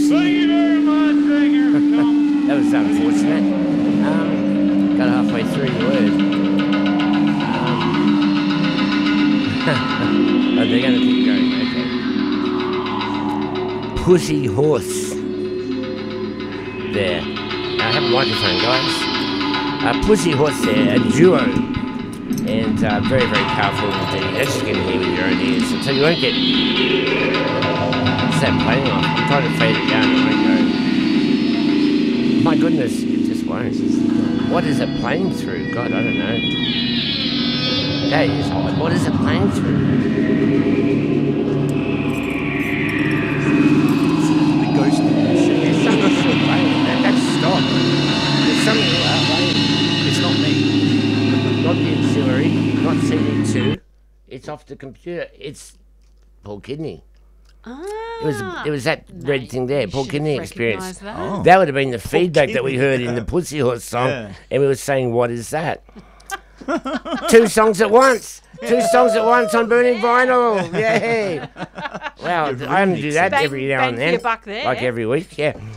Thank you very much. Thank you, Tom. That was unfortunate. Got halfway through the word. Oh, they're going to keep going. Okay. Pussy horse. There. I have a microphone, guys. Pussy horse there, a duo. And very, very powerful indeed. As you can hear with your own ears. So you won't get... What's that playing on? I'm trying to fade it down. It won't go. My goodness, it just won't. What is it playing through? God, I don't know. That is odd. What is it playing through? The ghost machine. There's something still playing. That's stopped. There's something playing. It's not me. Not the auxiliary, not CD2. It's off the computer. It's Paul Kidney. It was that red thing there, Paul Kidney experience. That. That would have been the feedback that we heard in the Pussy Horse song, and we were saying, "What is that?" Two songs at once. Two songs at once on Burning Vinyl. Yay! Wow, I only do that every now and Bang for then, your buck there. like every week. Yeah.